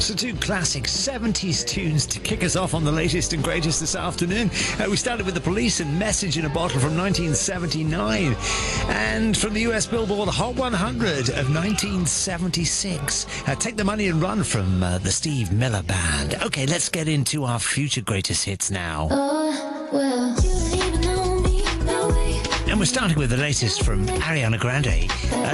So two classic 70s tunes to kick us off on the latest and greatest this afternoon. We started with The Police and Message in a Bottle from 1979. And from the US Billboard Hot 100 of 1976. Take the Money and Run from the Steve Miller Band. Okay, let's get into our future greatest hits now. Oh, well, you don't even know me, no way. And we're starting with the latest from Ariana Grande.